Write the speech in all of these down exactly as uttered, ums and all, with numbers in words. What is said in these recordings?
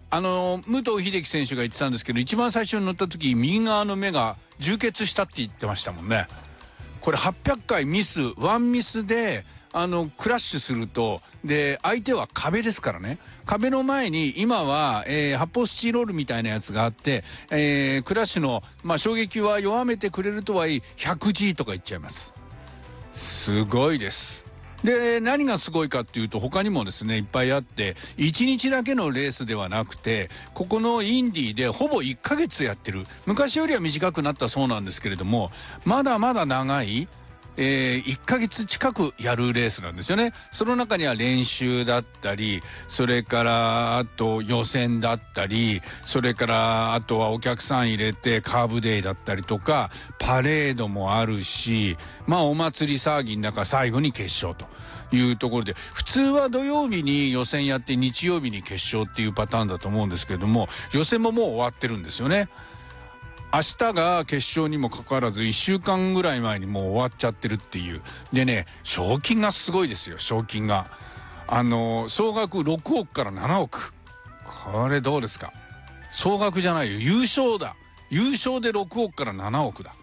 あの武藤秀樹選手が言ってたんですけど、一番最初に乗った時右側の目が充血したって言ってましたもんね。これはっぴゃっかいミスワンミスであのクラッシュすると、で相手は壁ですからね。壁の前に今は、えー、発泡スチロールみたいなやつがあって、えー、クラッシュの、まあ、衝撃は弱めてくれるとはいえ ひゃくジー とか言っちゃいます。すごいです。で何がすごいかっていうと、他にもですねいっぱいあって、いちにちだけのレースではなくて、ここのインディでほぼいっかげつやってる。昔よりは短くなったそうなんですけれども、まだまだ長い、えー、いっかげつ近くやるレースなんですよね。その中には練習だったり、それからあと予選だったり、それからあとはお客さん入れてカーブデーだったりとか、パレードもあるし、まあお祭り騒ぎの中最後に決勝というところで、普通は土曜日に予選やって日曜日に決勝っていうパターンだと思うんですけれども、予選ももう終わってるんですよね。明日が決勝にもかかわらずいっしゅうかんぐらい前にもう終わっちゃってるっていう。でね、賞金がすごいですよ。賞金があの総額ろくおくからななおく。これどうですか。総額じゃないよ、優勝だ。優勝でろくおくからななおくだ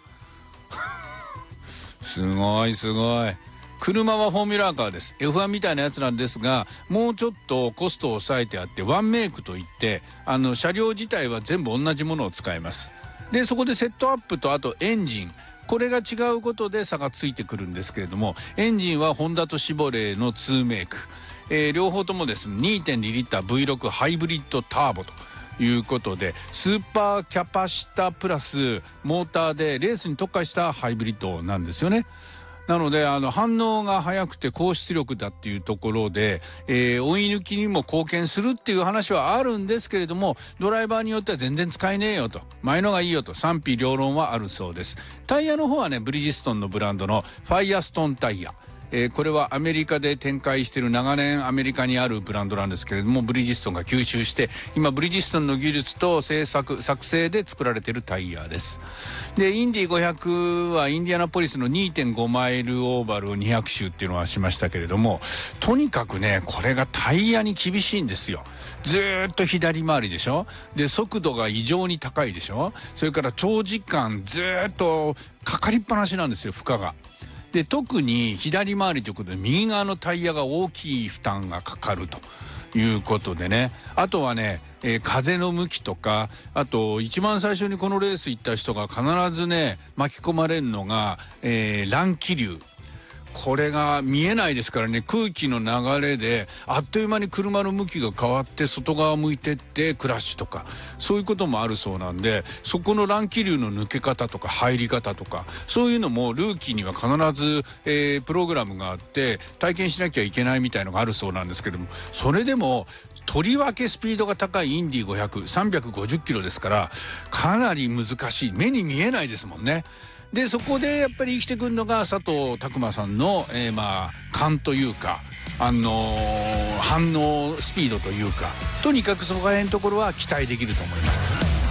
すごいすごい。車はフォーミュラーカーです。 エフワン みたいなやつなんですが、もうちょっとコストを抑えてあって、ワンメイクといって、あの車両自体は全部同じものを使います。でそこでセットアップとあとエンジン、これが違うことで差がついてくるんですけれども、エンジンはホンダとシボレーのツーメイク、えー、両方ともですね にてんに リッター ブイろく ハイブリッドターボということで、スーパーキャパシタプラスモーターでレースに特化したハイブリッドなんですよね。なのであの反応が速くて高出力だっていうところで、えー、追い抜きにも貢献するっていう話はあるんですけれども、ドライバーによっては全然使えねえよと、前のがいいよと賛否両論はあるそうです。タイヤの方はね、ブリヂストンのブランドのファイアストーンタイヤ、えー、これはアメリカで展開している、長年アメリカにあるブランドなんですけれども、ブリヂストンが吸収して今ブリヂストンの技術と製作作成で作られているタイヤです。でインディごひゃくはインディアナポリスの にてんご マイルオーバルをにひゃく周っていうのはしましたけれども、とにかくねこれがタイヤに厳しいんですよ。ずーっと左回りでしょ。で速度が異常に高いでしょ。それから長時間ずーっとかかりっぱなしなんですよ、負荷が。で特に左回りということで右側のタイヤが大きい負担がかかるということでね。あとはね、えー、風の向きとか、あと一番最初にこのレース行った人が必ずね巻き込まれるのが、えー、乱気流。これが見えないですからね、空気の流れであっという間に車の向きが変わって外側向いてってクラッシュとか、そういうこともあるそうなんで、そこの乱気流の抜け方とか入り方とか、そういうのもルーキーには必ず、えー、プログラムがあって体験しなきゃいけないみたいのがあるそうなんですけども、それでもとりわけスピードが高いインディごひゃく、さんびゃくごじゅっキロですから、かなり難しい。目に見えないですもんね。でそこでやっぱり生きてくるのが佐藤拓磨さんの、えー、まあ勘というか、あのー、反応スピードというか、とにかくそこら辺のところは期待できると思います。